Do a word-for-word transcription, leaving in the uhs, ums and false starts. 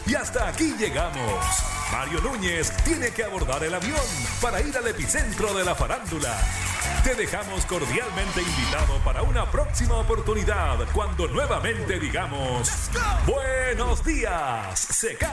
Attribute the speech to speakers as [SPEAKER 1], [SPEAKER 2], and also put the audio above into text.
[SPEAKER 1] Y hasta aquí llegamos. Mario Núñez tiene que abordar el avión para ir al epicentro de la farándula. Te dejamos cordialmente invitado para una próxima oportunidad cuando nuevamente digamos: buenos días, Secano.